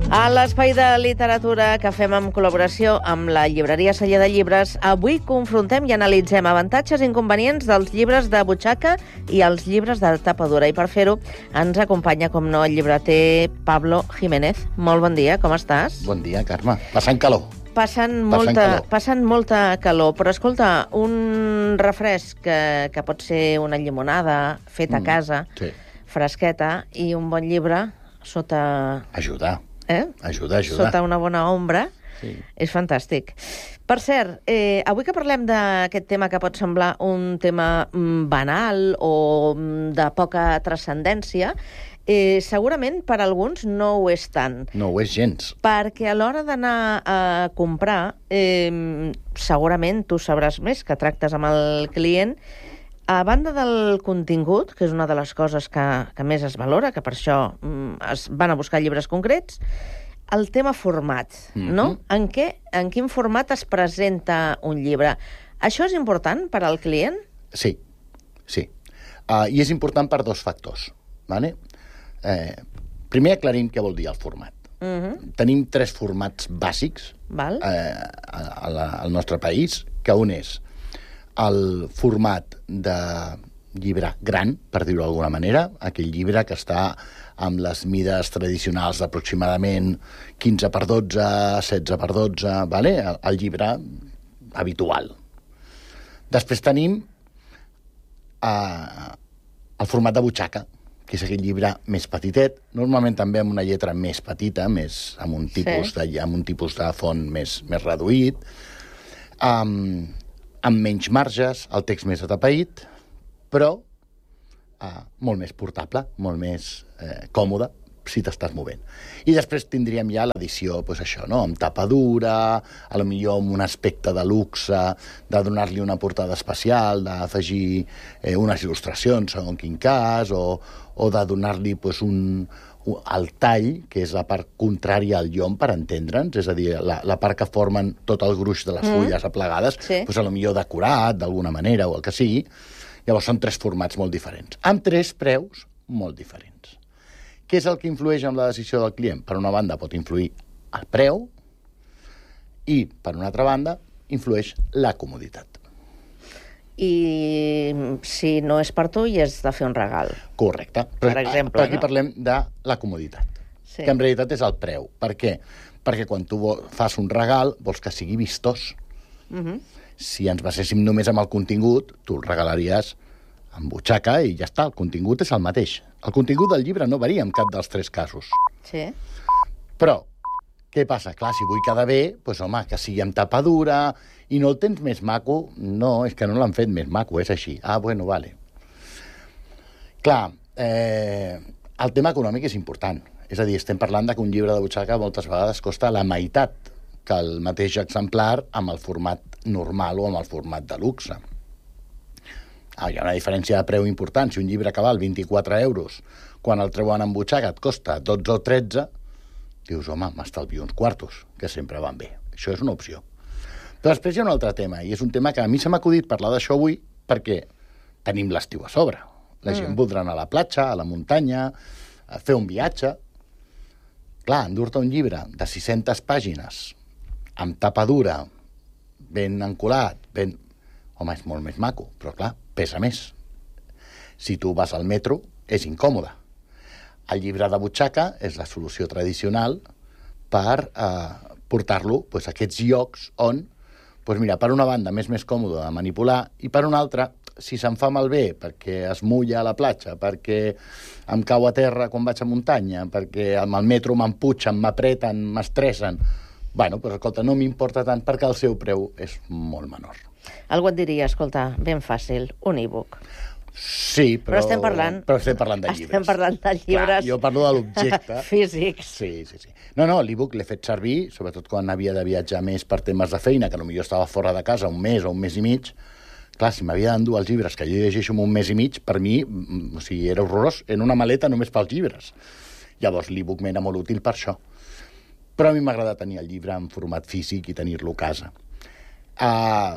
A l'espai de literatura que fem en col·laboració amb la llibreria Celler de Llibres, avui confrontem i analitzem avantatges i inconvenients dels llibres de butxaca i els llibres de tapa dura. I per fer-ho ens acompanya, com no, el llibreter Pablo Jiménez. Molt bon dia, com estàs? Bon dia, Carme. Passant calor. Passant molta calor. Però escolta, un refresc que pot ser una llimonada feta a casa, Sí. fresqueta, i un bon llibre sota... Ajuda. Ajuda. Sota una bona ombra. Sí. És fantàstic. Per cert, avui que parlem d'aquest tema que pot semblar un tema banal o de poca transcendència, segurament per alguns no ho és tant. No ho és gens. Perquè a l'hora d'anar a comprar, segurament tu sabràs més, que tractes amb el client, a banda del contingut, que és una de les coses que més es valora, que per això es van a buscar llibres concrets, el tema format, no? En quin format es presenta un llibre? Això és important per al client? Sí. I és important per dos factors. Vale? Primer aclarim què vol dir el format. Tenim 3 formats bàsics al nostre país, que un és el format de llibre gran, per dir-ho d'alguna manera, aquell llibre que està amb les mides tradicionals d'aproximadament 15x12, 16x12, vale? El llibre habitual. Després tenim el format de butxaca, que és aquell llibre més petitet, normalment també amb una lletra més petita, amb un tipus de font més reduït, amb menys marges, el text més atapeït, però molt més portable, molt més còmode, si t'estàs movent. I després tindríem ja l'edició, doncs això, no? Amb tapa dura, potser amb un aspecte de luxe, de donar-li una portada especial, d'afegir unes il·lustracions, segons quin cas, o de donar-li el tall, que és la part contrària al llom, per entendre'ns, és a dir, la part que formen tot el gruix de les fulles aplegades, potser decorat, d'alguna manera, o el que sigui. Llavors són 3 formats molt diferents, amb 3 preus molt diferents. Què és el que influeix en la decisió del client? Per una banda pot influir el preu i, per una altra banda, influeix la comoditat. I si no és per tu i has de fer un regal. Correcte. Per exemple, però aquí parlem de la comoditat, que en realitat és el preu. Per què? Perquè quan tu fas un regal vols que sigui vistós. Si ens baséssim només amb el contingut, tu el regalaries amb butxaca i ja està, el contingut és el mateix. El contingut del llibre no varia en cap dels 3 casos. Sí. Però, què passa? Clar, si vull quedar bé, doncs home, que sigui amb tapa dura i no el tens més maco. No, és que no l'han fet més maco, és així. Bueno, vale. Clar, el tema econòmic és important. És a dir, estem parlant que un llibre de butxaca moltes vegades costa la meitat que el mateix exemplar amb el format normal o amb el format de luxe. Hi ha una diferència de preu important. Si un llibre que val 24 euros, quan el treuen en butxaca et costa 12 o 13, dius, home, m'estalvio uns quartos, que sempre van bé. Això és una opció. Però després hi ha un altre tema, i és un tema que a mi se m'ha acudit parlar d'això avui perquè tenim l'estiu a sobre. La gent voldrà anar a la platja, a la muntanya, a fer un viatge. Clar, endur-te un llibre de 600 pàgines amb tapa dura, ben encolat, home, és molt més maco, però clar, pesa més. Si tu vas al metro, és incòmode. El llibre de butxaca és la solució tradicional per portar-lo a aquests llocs on, mira, per una banda, més còmode de manipular, i per una altra, si se'm fa malbé perquè es mulla a la platja, perquè em cau a terra quan vaig a muntanya, perquè amb el metro m'emputxen, m'apreten, m'estressen, doncs, escolta, no m'importa tant perquè el seu preu és molt menor. Algú et diria, escolta, ben fàcil, un e-book. Sí, però estem parlant de llibres. Estem parlant de llibres. Clar, jo parlo de l'objecte. Físics. Sí. No, l'e-book l'he fet servir, sobretot quan havia de viatjar més per temes de feina, que potser estava fora de casa un mes o un mes i mig. Clar, si m'havia d'endur els llibres que jo llegeixo en un mes i mig, per mi, era horrorós, en una maleta només pels llibres. Llavors, l'e-book m'era molt útil per això. Però a mi m'agrada tenir el llibre en format físic i tenir-lo a casa.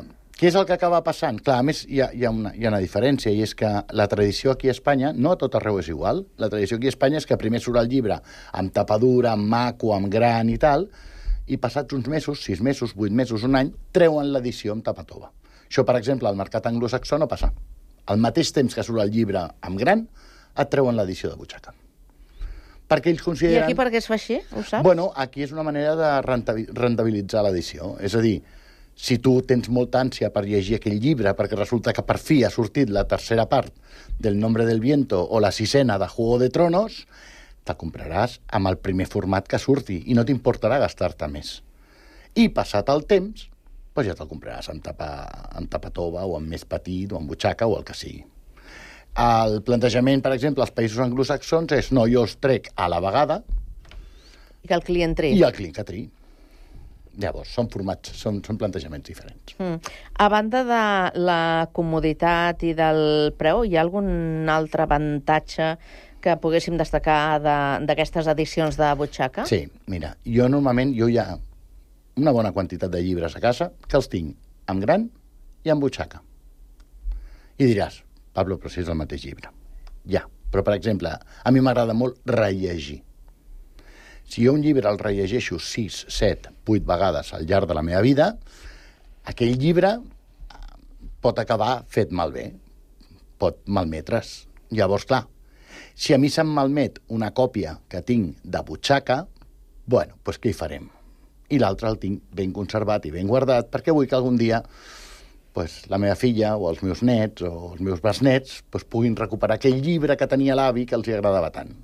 Què és el que acaba passant? Clar, a més, hi ha una diferència, i és que la tradició aquí a Espanya, no a tot arreu és igual, la tradició aquí a Espanya és que primer surt el llibre amb tapadura, amb maco, amb gran i tal, i passats uns mesos, 6 mesos, 8 mesos, un any, treuen l'edició amb tapa tova. Això, per exemple, al mercat anglosaxó no passa. Al mateix temps que surt el llibre amb gran, et treuen l'edició de butxaca. Perquè ells consideren... I aquí per què es fa així, ho saps? Bueno, aquí és una manera de rendibilitzar l'edició. És a dir, si tu tens molta ànsia per llegir aquell llibre, perquè resulta que per fi ha sortit la tercera part del Nombre del Viento o la 6ª de Juego de Tronos, te compraràs amb el primer format que surti i no t'importarà gastar-te més. I passat el temps, doncs ja te'l compraràs en tapa tova o en més petit o en butxaca o el que sigui. El plantejament, per exemple, als països anglosaxons és no, jo els trec a la vegada I que el client triï. i el client que triï. Llavors, són formats, són plantejaments diferents. A banda de la comoditat i del preu, hi ha algun altre avantatge que poguéssim destacar d'aquestes edicions de butxaca? Sí, mira, jo normalment hi ha una bona quantitat de llibres a casa que els tinc amb gran i amb butxaca. I diràs, Pablo, però si és el mateix llibre. Ja, però per exemple, a mi m'agrada molt rellegir. Si jo un llibre el rellegeixo 6, 7, 8 vegades al llarg de la meva vida, aquell llibre pot acabar fet malbé, pot malmetre's. Llavors, clar, si a mi se'm malmet una còpia que tinc de butxaca, bueno, doncs què hi farem? I l'altre el tinc ben conservat i ben guardat, perquè vull que algun dia la meva filla o els meus nets o els meus besnets puguin recuperar aquell llibre que tenia l'avi que els hi agradava tant.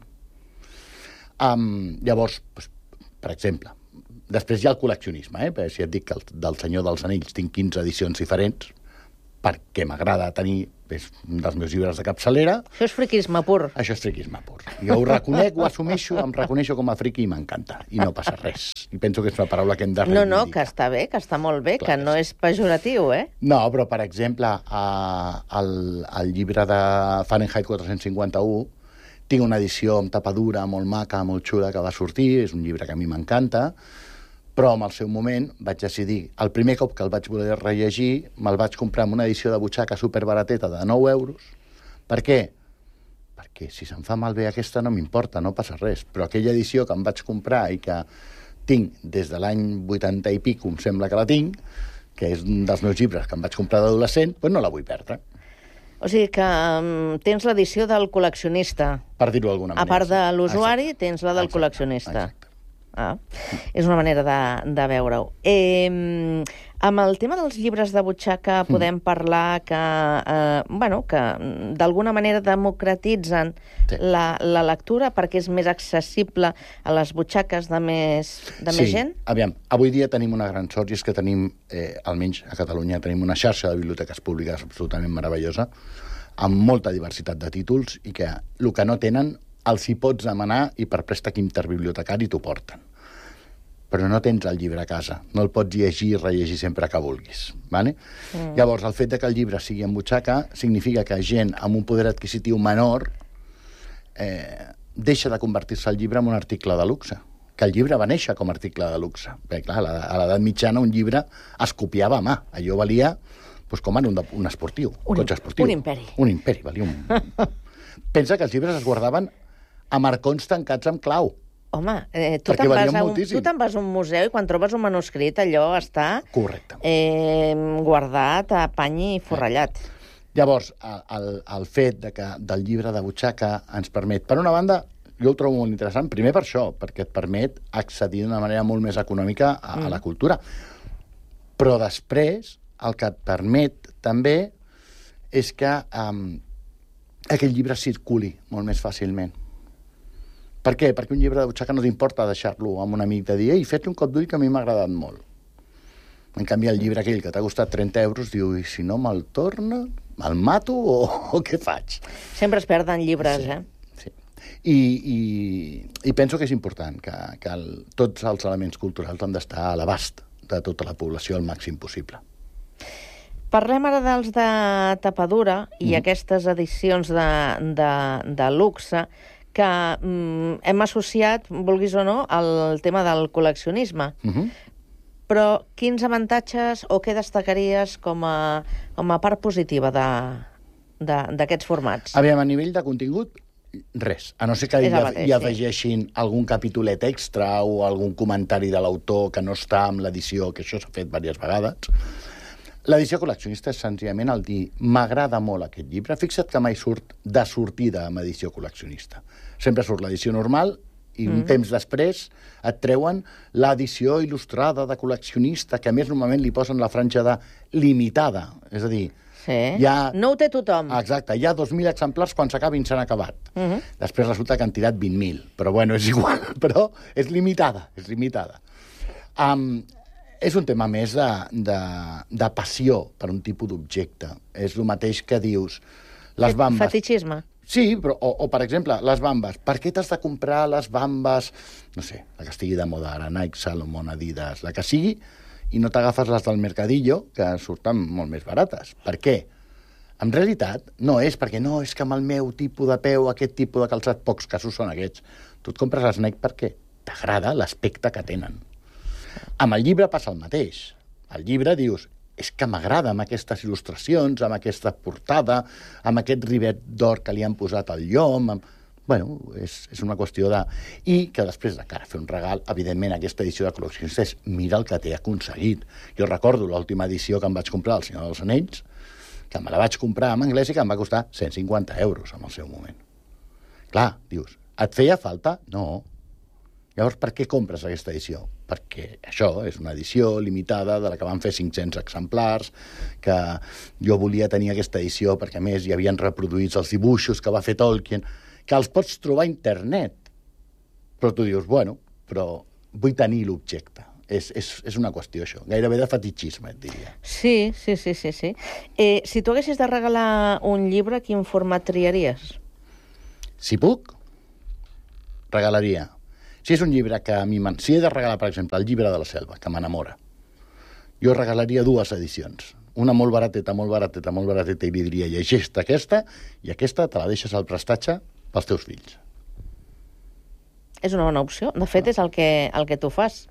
Llavors, per exemple, després hi ha el col·leccionisme, perquè si et dic que del Senyor dels Anells tinc 15 edicions diferents, perquè m'agrada tenir un dels meus llibres de capçalera. Això és friquisme pur. Això és friquisme pur. Jo ho reconec, ho assumeixo, em reconeixo com a friqui i m'encanta. I no passa res. I penso que és una paraula que hem de reivindicar. No, que està bé, que està molt bé, clar, que no és pejoratiu, eh? No, però, per exemple, el llibre de Fahrenheit 451 tinc una edició amb tapadura molt maca, molt xula, que va sortir, és un llibre que a mi m'encanta, però en el seu moment vaig decidir, el primer cop que el vaig voler rellegir, me'l vaig comprar amb una edició de butxaca superbarateta de 9 euros. Per què? Perquè si se'm fa malbé aquesta no m'importa, no passa res. Però aquella edició que em vaig comprar i que tinc des de l'any 80 i pico, em sembla que la tinc, que és un dels meus llibres que em vaig comprar d'adolescent, doncs no la vull perdre. O sigui que tens l'edició del col·leccionista. Per dir-ho d'alguna manera. A part de l'usuari, tens la del col·leccionista. Exacte. És una manera de veure-ho. Amb el tema dels llibres de butxaca podem parlar que d'alguna manera democratitzen la lectura perquè és més accessible a les butxaques de més gent? Sí, aviam, avui dia tenim una gran sort i és que tenim, almenys a Catalunya, tenim una xarxa de biblioteques públiques absolutament meravellosa, amb molta diversitat de títols i que el que no tenen els hi pots demanar i per préstec interbibliotecari t'ho porten. Però no tens el llibre a casa, no el pots llegir i rellegir sempre que vulguis. Vale? Llavors, el fet que el llibre sigui en butxaca significa que gent amb un poder adquisitiu menor deixa de convertir-se el llibre en un article de luxe, que el llibre va néixer com a article de luxe. Perquè, clar, a l'edat mitjana un llibre es copiava a mà. Allò valia com ara un esportiu, un cotxe esportiu. Un imperi. Un imperi, valia un... Pensa que els llibres es guardaven amb arcons tancats amb clau. Home, tu te'n vas a un museu i quan trobes un manuscrit allò està guardat a pany i forrellat. Llavors, el fet del llibre de butxaca ens permet, per una banda, jo el trobo molt interessant, primer per això, perquè et permet accedir d'una manera molt més econòmica a la cultura. Però després, el que et permet també és que aquell llibre circuli molt més fàcilment. Per què? Perquè un llibre de butxaca no t'importa deixar-lo amb un amic de dir «Ei, fes un cop d'ull que a mi m'ha agradat molt». En canvi, el llibre aquell que t'ha costat 30 euros diu «I si no me'l torna? Me'l mato o què faig?» Sempre es perden llibres, Sí. I penso que és important que tots els elements culturals han d'estar a l'abast de tota la població al màxim possible. Parlem ara dels de tapadura i aquestes edicions de luxe que hem associat, vulguis o no, al tema del col·leccionisme. Però quins avantatges o què destacaries com a part positiva d'aquests formats? Aviam, a nivell de contingut, res. A no ser que hi afegeixin algun capítolet extra o algun comentari de l'autor que no està amb l'edició, que això s'ha fet diverses vegades. L'edició col·leccionista és senzillament el dir m'agrada molt aquest llibre. Fixa't que mai surt de sortida amb edició col·leccionista. Sempre surt l'edició normal i un temps després et treuen l'edició il·lustrada de col·leccionista, que a més normalment li posen la franja de limitada. És a dir, no ho té tothom. Exacte, hi ha 2.000 exemplars, quan s'acabin s'han acabat. Després resulta que han tirat 20.000, però bueno, és igual, però és limitada, és limitada. És un tema més de passió per un tipus d'objecte. És el mateix que dius, les bambes... Fetichisme. Sí, però, o per exemple, les bambes. Per què t'has de comprar les bambes, no sé, la que estigui de moda ara, Nike, Salomon, Adidas, la que sigui, i no t'agafes les del Mercadillo, que surten molt més barates. Per què? En realitat, no és perquè no, és que amb el meu tipus de peu, aquest tipus de calçat, pocs casos són aquests. Tu et compres les Nike perquè t'agrada l'aspecte que tenen. Amb el llibre passa el mateix. Al llibre dius, és que m'agrada amb aquestes il·lustracions, amb aquesta portada, amb aquest rivet d'or que li han posat al llom... Bueno, és una qüestió de... I que després, de cara a fer un regal, evidentment, aquesta edició de col·leccionista és mira el que t'he aconseguit. Jo recordo l'última edició que em vaig comprar, El Senyor dels Anells, que me la vaig comprar en anglès i que em va costar 150 euros en el seu moment. Clar, dius, et feia falta? No. Llavors, per què compres aquesta edició? Perquè això és una edició limitada de la que van fer 500 exemplars, que jo volia tenir aquesta edició perquè, a més, hi havien reproduïts els dibuixos que va fer Tolkien, que els pots trobar a internet. Però tu dius, bueno, però vull tenir l'objecte. És una qüestió, això. Gairebé de fetichisme, et diria. Sí. Si tu haguessis de regalar un llibre, quin format triaries? Si puc, regalaria. Si és un llibre que a mi... Si he de regalar, per exemple, el llibre de la selva, que m'enamora, jo regalaria 2 edicions. Una molt barateta, i li diria, llegeix-te aquesta, i aquesta te la deixes al prestatge pels teus fills. És una bona opció. De fet, és el que tu fas.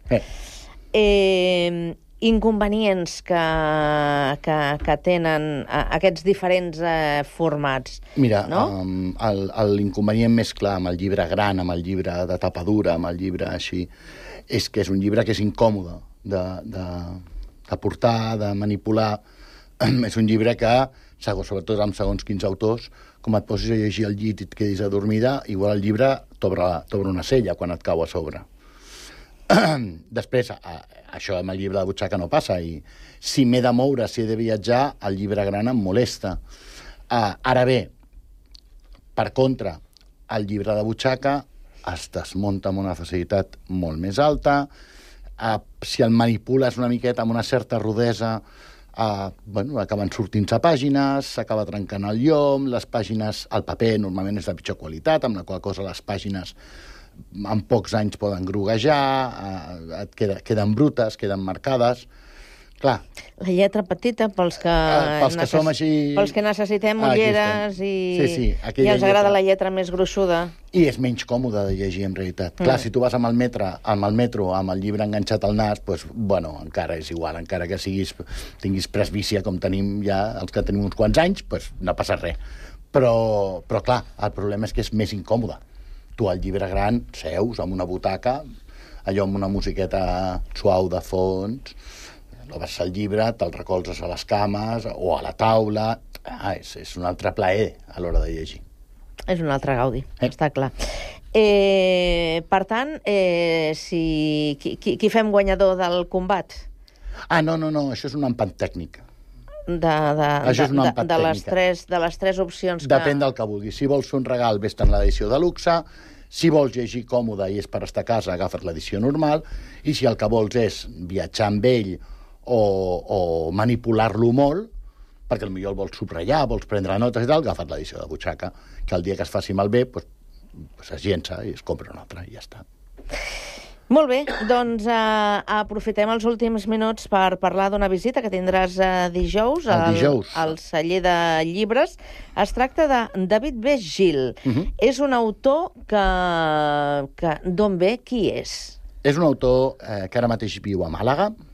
Inconvenients que tenen aquests diferents formats. Mira, no? l'inconvenient més clar amb el llibre gran, amb el llibre de tapa dura, amb el llibre així, és que és un llibre que és incòmode de portar, de manipular. És un llibre que, sobretot amb segons quins autors, com et posis a llegir al llit i et quedis adormida, igual el llibre t'obre una cella quan et cau a sobre. Després, això amb el llibre de butxaca no passa, i si m'he de moure, si he de viatjar, el llibre gran em molesta. Ara bé, per contra, el llibre de butxaca es desmunta amb una facilitat molt més alta, si el manipules una miqueta amb una certa rudesa, acaben sortint-se pàgines, s'acaba trencant el llom, les pàgines, el paper normalment és de pitjor qualitat, amb la qual cosa les pàgines en pocs anys poden groguejar, queden brutes, queden marcades. Clar. La lletra petita, pels que som així... Pels que necessitem ulleres i els agrada la lletra més gruixuda. I és menys còmode de llegir, en realitat. Clar, si tu vas amb el metro, amb el llibre enganxat al nas, doncs, bueno, encara és igual, encara que tinguis presbícia com tenim ja els que tenim uns quants anys, doncs no passa res. Però clar, el problema és que és més incòmode. Tu al llibre gran seus amb una butaca, allò amb una musiqueta suau de fons, vas al llibre, te'l recolzes a les cames o a la taula. És un altre plaer a l'hora de llegir. És un altre gaudi, està clar. Per tant, qui fem guanyador del combat? No, això és un empat tècnic. De les tres opcions que... Depèn del que vulguis. Si vols fer un regal, vés-te'n l'edició de luxe. Si vols llegir còmode i és per estar a casa, agafa't l'edició normal. I si el que vols és viatjar amb ell o manipular-lo molt, perquè potser el vols subratllar, vols prendre notes i tal, agafa't l'edició de butxaca, que el dia que es faci malbé, es llença i es compra una altra, i ja està. Molt bé, doncs aprofitem els últims minuts per parlar d'una visita que tindràs dijous al celler de llibres. Es tracta de David B. Gil. És un autor que d'on ve? Qui és? És un autor que ara mateix viu a Màlaga,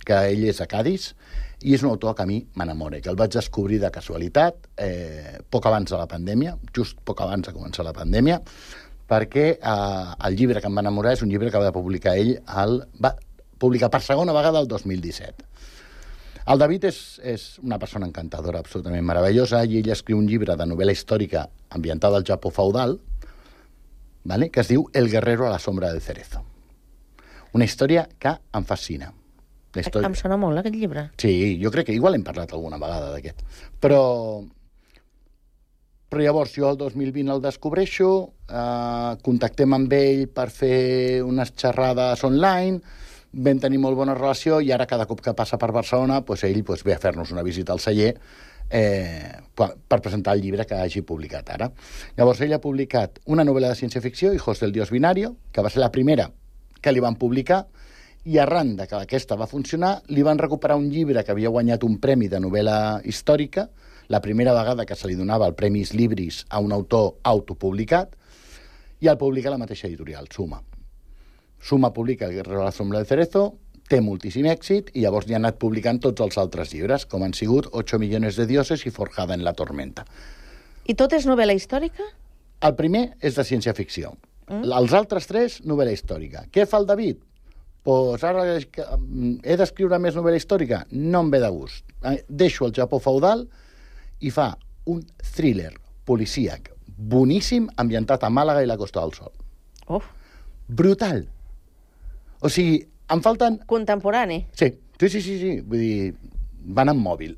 que ell és de Cadis, i és un autor que a mi m'enamora, que el vaig descobrir de casualitat, poc abans de la pandèmia, just poc abans de començar la pandèmia, perquè el llibre que em va enamorar és un llibre que va publicar ell, va publicar per segona vegada el 2017. El David és una persona encantadora, absolutament meravellosa, i ell escriu un llibre de novel·la històrica ambientada al Japó feudal, ¿vale? Que es diu El guerrero a la sombra del cerezo. Una història que em fascina. Em sona molt, aquest llibre. Sí, jo crec que igual hem parlat alguna vegada d'aquest. Però llavors jo el 2020 el descobreixo, contactem amb ell per fer unes xerrades online, vam tenir molt bona relació i ara cada cop que passa per Barcelona ell ve a fer-nos una visita al celler per presentar el llibre que hagi publicat ara. Llavors ell ha publicat una novel·la de ciència-ficció, Hijos del Dios Binario, que va ser la primera que li van publicar, i arran de que aquesta va funcionar, li van recuperar un llibre que havia guanyat un premi de novel·la històrica, la primera vegada que se li donava el Premis Libris a un autor autopublicat, i el publica la mateixa editorial, Suma. Suma publica El guerrero a la sombra del cerezo, té moltíssim èxit, i llavors n'hi ha anat publicant tots els altres llibres, com han sigut 8 millones de dioses i Forjada en la tormenta. I tot és novel·la històrica? El primer és de ciència-ficció. Els altres 3, novel·la històrica. Què fa el David? Doncs ara he d'escriure més novel·la històrica? No em ve de gust. Deixo el Japó feudal i fa un thriller policíac boníssim ambientat a Màlaga i la Costa del Sol. Brutal. O sigui, em falten... Contemporani. Sí. Vull dir, van amb mòbil.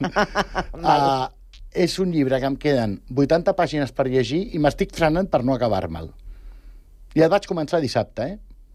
És un llibre que em queden 80 pàgines per llegir i m'estic frenant per no acabar-me'l. I el vaig començar dissabte,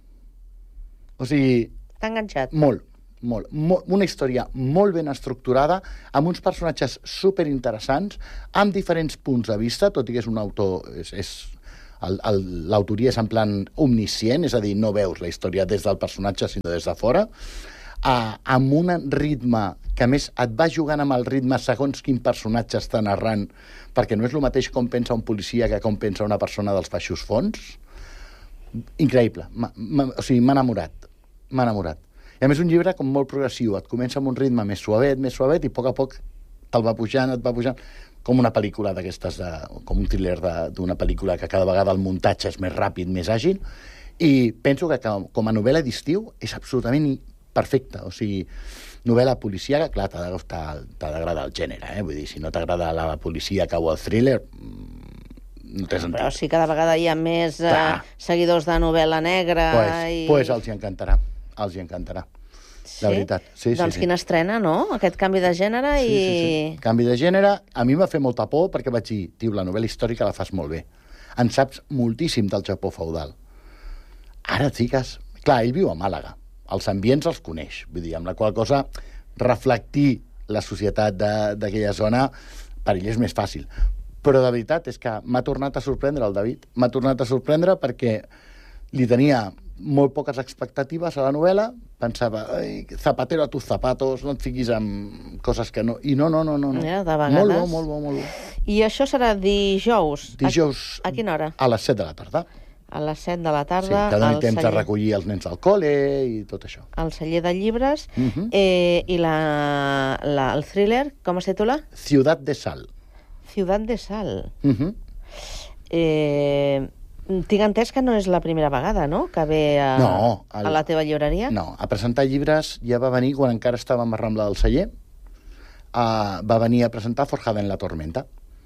O sigui... T'ha enganxat? Molt. Una història molt ben estructurada, amb uns personatges superinteressants, amb diferents punts de vista, tot i que és un autor... L'autoria és en plan omniscient, és a dir, no veus la història des del personatge, sinó des de fora, amb un ritme que, a més, et va jugant amb el ritme segons quin personatge està narrant, perquè no és el mateix com pensa un policia que com pensa una persona dels baixos fons. Increïble. O sigui, m'ha enamorat. I a més un llibre com molt progressiu, et comença amb un ritme més suavet, i a poc te'l va pujant, com una pel·lícula d'aquestes, com un thriller d'una pel·lícula que cada vegada el muntatge és més ràpid, més àgil, i penso que com a novel·la d'estiu és absolutament perfecta. O sigui, novel·la policíaca, clar, t'ha d'agradar el gènere, Vull dir, si no t'agrada la policíaca o el thriller, no té sentit. Però si cada vegada hi ha més seguidors de novel·la negra... Pues els hi encantarà. La veritat. Doncs quina estrena, no? Aquest canvi de gènere i... Sí. Canvi de gènere. A mi m'ha fet molta por perquè vaig dir, tio, la novel·la històrica la fas molt bé. En saps moltíssim del Japó feudal. Ara et fiques... Clar, ell viu a Màlaga. Els ambients els coneix. Vull dir, amb la qual cosa reflectir la societat d'aquella zona per ell és més fàcil. Però de veritat és que m'ha tornat a sorprendre el David. M'ha tornat a sorprendre perquè li tenia molt poques expectatives a la novel·la, pensava, zapatero a tus zapatos, no et fiquis amb coses que no... I no. Ja, de vegades. Molt bo. I això serà dijous? Dijous. A quina hora? A les 7 de la tarda. A les 7 de la tarda. Sí, que doni temps de recollir els nens al col·le i tot això. El celler de llibres. I el thriller, com es titula? Ciudad de Sal. Ciudad de Sal. Tinc entès que no és la primera vegada, no?, que ve a la teva llibreria? No, a presentar llibres ja va venir quan encara estàvem a Rambla del Celler. Va venir a presentar Forjada en la tormenta.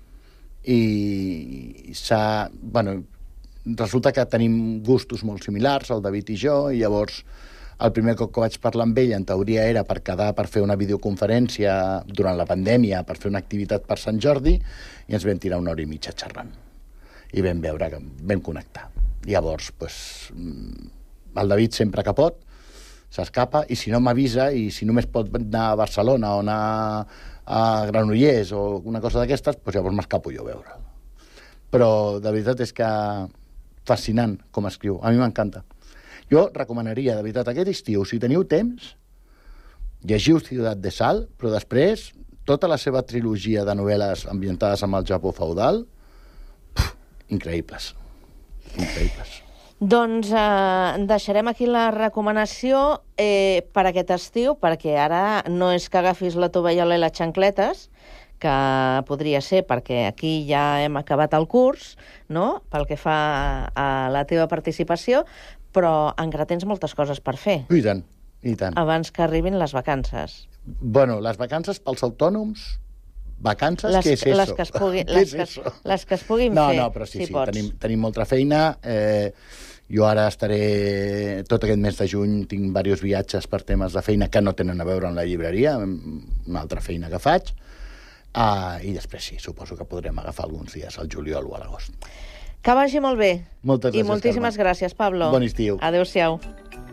I resulta que tenim gustos molt similars, el David i jo, i llavors el primer cop que vaig parlar amb ell, en teoria, era per quedar per fer una videoconferència durant la pandèmia, per fer una activitat per Sant Jordi, i ens vam tirar 1 hora i mitja xerrant. I vam veure que vam connectar. Llavors, el David sempre que pot s'escapa, i si no m'avisa, i si només pot anar a Barcelona o anar a Granollers o una cosa d'aquestes, llavors m'escapo jo a veure'l. Però de veritat és que fascinant com escriu. A mi m'encanta. Jo recomanaria, de veritat, aquest estiu, si teniu temps, llegiu Ciutat de Sal, però després tota la seva trilogia de novel·les ambientades amb el Japó feudal, increïbles. Doncs deixarem aquí la recomanació per aquest estiu, perquè ara no és que agafis la tovallola i les xancletes, que podria ser perquè aquí ja hem acabat el curs, no?, pel que fa a la teva participació, però encara tens moltes coses per fer. I tant, i tant. Abans que arribin les vacances. Bueno, les vacances pels autònoms, vacances, què és això? Les que es puguin fer. fer, No, però sí, si pots. tenim molta feina. Jo ara estaré, tot aquest mes de juny, tinc diversos viatges per temes de feina que no tenen a veure amb la llibreria, una altra feina que faig, i després sí, suposo que podrem agafar alguns dies al juliol o a l'agost. Que vagi molt bé. Moltes gràcies, I moltíssimes gràcies, Pablo. Bon estiu. Adéu-siau.